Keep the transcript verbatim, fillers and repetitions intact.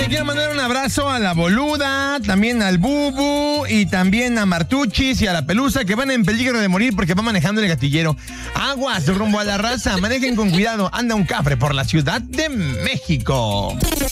Y quiero mandar un abrazo a la Boluda, también al Bubu y también a Martuchis y a la Pelusa, que van en peligro de morir porque va manejando el gatillero. Aguas rumbo a la raza, manejen con cuidado, anda un cafre por la Ciudad de México.